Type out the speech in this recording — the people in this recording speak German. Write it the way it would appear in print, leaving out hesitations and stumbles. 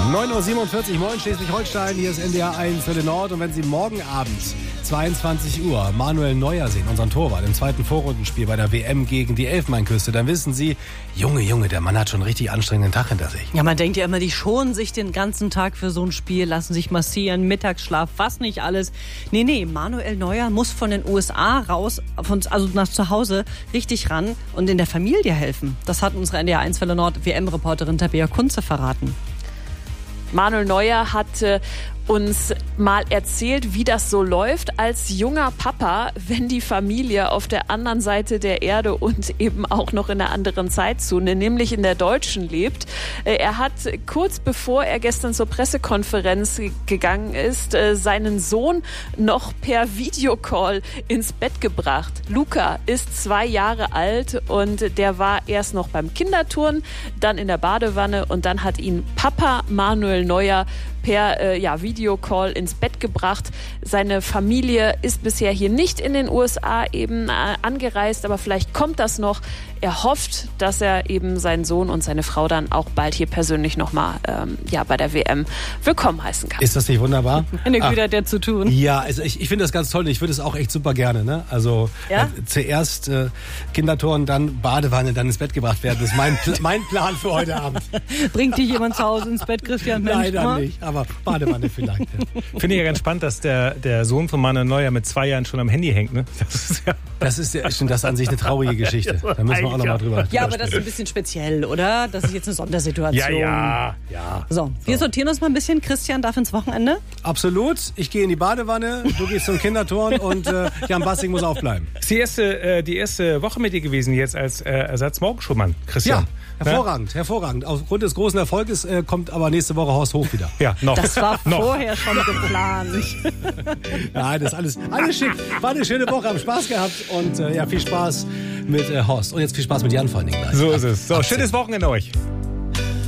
9.47 Uhr, moin Schleswig-Holstein, hier ist NDR 1 Welle Nord. Und wenn Sie morgen Abend 22 Uhr Manuel Neuer sehen, unseren Torwart, im zweiten Vorrundenspiel bei der WM gegen die Elfenbeinküste, dann wissen Sie, Junge, der Mann hat schon einen richtig anstrengenden Tag hinter sich. Ja, man denkt ja immer, die schonen sich den ganzen Tag für so ein Spiel, lassen sich massieren, Mittagsschlaf, was nicht alles. Nee, Manuel Neuer muss von den USA raus, also nach zu Hause, richtig ran und in der Familie helfen. Das hat unsere NDR 1 Welle Nord WM-Reporterin Tabea Kunze verraten. Manuel Neuer hat uns mal erzählt, wie das so läuft als junger Papa, wenn die Familie auf der anderen Seite der Erde und eben auch noch in einer anderen Zeitzone, nämlich in der deutschen, lebt. Er hat kurz bevor er gestern zur Pressekonferenz gegangen ist, seinen Sohn noch per Videocall ins Bett gebracht. Luca ist 2 Jahre alt und der war erst noch beim Kinderturnen, dann in der Badewanne und dann hat ihn Papa Manuel Neuer per Videocall ins Bett gebracht. Seine Familie ist bisher hier nicht in den USA eben angereist, aber vielleicht kommt das noch. Er hofft, dass er eben seinen Sohn und seine Frau dann auch bald hier persönlich nochmal bei der WM willkommen heißen kann. Ist das nicht wunderbar? Eine Güte hat der zu tun. Ja, also ich finde das ganz toll. Ich würde es auch echt super gerne. Ne? Also zuerst Kinderturnen, dann Badewanne, dann ins Bett gebracht werden. Das ist mein Plan für heute Abend. Bringt dich jemand zu Hause ins Bett, Christian? Mensch, Leider nicht, aber Badewanne vielleicht. Ja. Finde ich ja ganz spannend, dass der Sohn von Manuel Neuer mit 2 Jahren schon am Handy hängt. Ne? Das ist an sich eine traurige Geschichte. Da müssen wir auch noch mal drüber Ja, aber das ist ein bisschen speziell, oder? Das ist jetzt eine Sondersituation. Ja. So, wir sortieren uns mal ein bisschen. Christian darf ins Wochenende? Absolut. Ich gehe in die Badewanne, du gehst zum Kinderturnen und Jan Bassing muss aufbleiben. Ist die erste Woche mit dir gewesen jetzt als Ersatz-Morgenschuhmann, Christian? Ja, hervorragend. Aufgrund des großen Erfolges kommt aber nächste Woche Horst Hof wieder. Ja, noch. Das war vorher schon geplant. Nein, das ist alles schick. War eine schöne Woche, haben Spaß gehabt und viel Spaß mit Horst. Und jetzt viel Spaß mit Jan vor allen Dingen gleich. So ist es. So, schönes Wochenende euch.